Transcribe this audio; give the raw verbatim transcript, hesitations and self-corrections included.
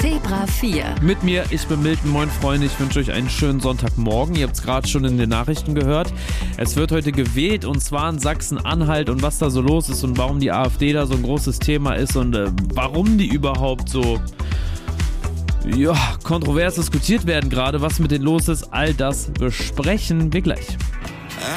Zebra vier. Mit mir, ich bin Milton, moin Freunde, ich wünsche euch einen schönen Sonntagmorgen. Ihr habt es gerade schon in den Nachrichten gehört. Es wird heute gewählt und zwar in Sachsen-Anhalt und was da so los ist und warum die AfD da so ein großes Thema ist und äh, warum die überhaupt so ja, kontrovers diskutiert werden gerade, was mit denen los ist, all das besprechen wir gleich.